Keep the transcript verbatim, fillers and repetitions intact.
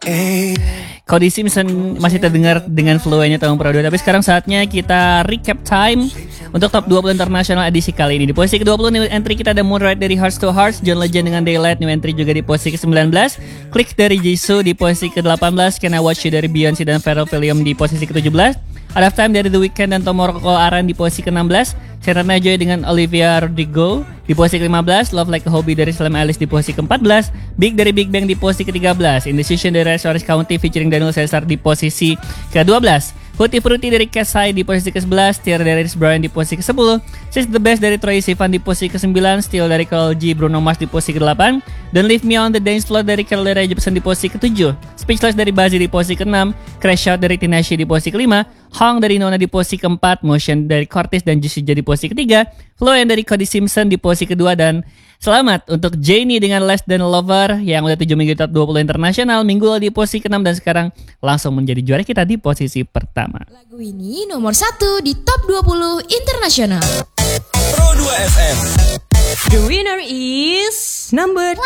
Cody Simpson masih terdengar dengan flow-nya tahun Pro dua. Tapi sekarang saatnya kita recap time untuk top dua puluh internasional edisi kali ini. Di posisi ke dua puluh new entry kita ada Moonlight dari Hearts to Hearts, John Legend dengan Daylight new entry juga di posisi ke sembilan belas, Click dari Jisoo di posisi ke delapan belas, Can I Watch You dari Beyonce dan Pharrell Williams di posisi ke tujuh belas, Out of Time dari The Weeknd dan Tomorrow Aran di posisi ke enam belas, Serena Joy dengan Olivia Rodrigo di posisi ke lima belas, Love Like a Hobby dari Slim Alice di posisi ke empat belas, Big dari Big Bang di posisi ke tiga belas, Indecision dari Orange County featuring Daniel Caesar di posisi ke dua belas, Hootie Fruity dari Kasai di posisi ke sebelas, Tear dari Chris Brown di posisi ke sepuluh, She's the Best dari Troye Sivan di posisi ke sembilan, Still dari Karol G, Bruno Mars di posisi ke delapan, Don't Leave Me on the Dance Floor dari Carly Rae Jepsen di posisi ke tujuh, Speechless dari Bazzi di posisi ke enam, Crash Out dari Tinashe di posisi ke lima, Hong dari Nona di posisi ke empat, Motion dari Cortez dan Juicy J di posisi ke tiga, Flow yang dari Cody Simpson di posisi ke dua, dan selamat untuk Jennie dengan Less Than Lover yang udah tujuh minggu top dua puluh internasional, minggu lalu di posisi ke enam dan sekarang langsung menjadi juara kita di posisi pertama. Lagu ini nomor satu di top dua puluh internasional. Pro dua F M. The winner is number